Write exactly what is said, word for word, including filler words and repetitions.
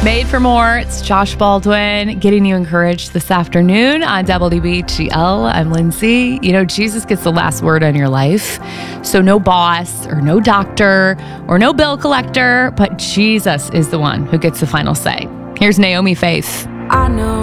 Made for More. It's Josh Baldwin getting you encouraged this afternoon on W B G L. I'm Lindsay. You know, Jesus gets the last word on your life. So no boss or no doctor or no bill collector, but Jesus is the one who gets the final say. Here's Naomi Faith. I know